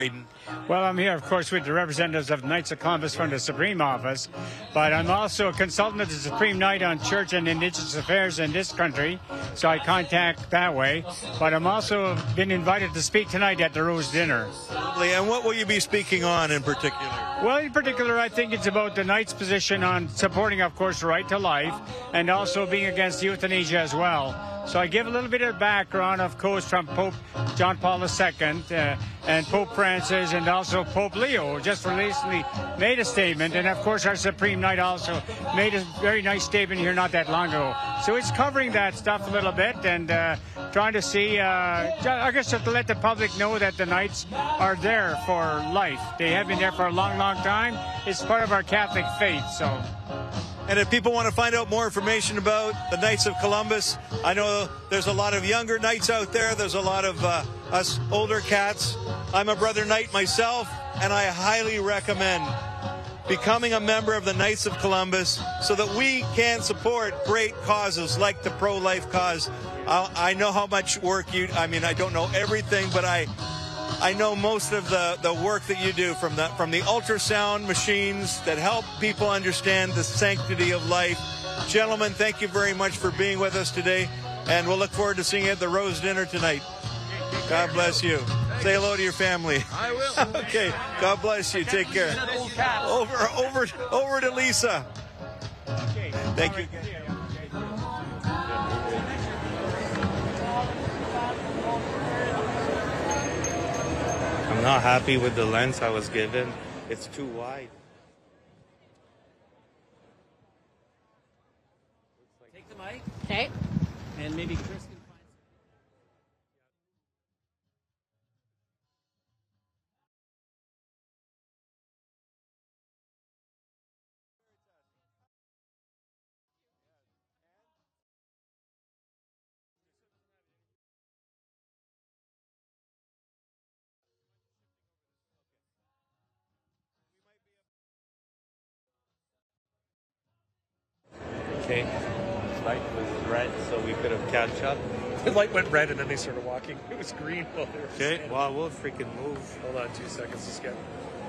Well, I'm here, of course, with the representatives of Knights of Columbus from the Supreme Office, but I'm also a consultant of the Supreme Knight on Church and Indigenous Affairs in this country, so I contact that way. But I'm also been invited to speak tonight at the Rose Dinner. Lovely. And what will you be speaking on in particular? Well, in particular, I think it's about the Knights' position on supporting, of course, the right to life, and also being against euthanasia as well. So I give a little bit of background, of course, from Pope John Paul II and Pope Francis and also Pope Leo just recently made a statement. And, of course, our Supreme Knight also made a very nice statement here not that long ago. So it's covering that stuff a little bit and trying to see, I guess, just to let the public know that the Knights are there for life. They have been there for a long, long time. It's part of our Catholic faith, so... And if people want to find out more information about the Knights of Columbus, I know there's a lot of younger Knights out there. There's a lot of us older cats. I'm a brother Knight myself, and I highly recommend becoming a member of the Knights of Columbus so that we can support great causes like the pro-life cause. I know how much work I don't know everything, but I know most of the work that you do from the ultrasound machines that help people understand the sanctity of life. Gentlemen, thank you very much for being with us today, and we'll look forward to seeing you at the Rose Dinner tonight. God bless you. Say hello to your family. I will. Okay. God bless you. Take care. Over to Lisa. Thank you. I'm not happy with the lens I was given. It's too wide. Take the mic. Okay. And maybe Chris can find Okay. Light was red, so we could have catch up. The light went red and then they started walking. It was green while they were Okay, well, we'll freaking move. Hold on 2 seconds to skip.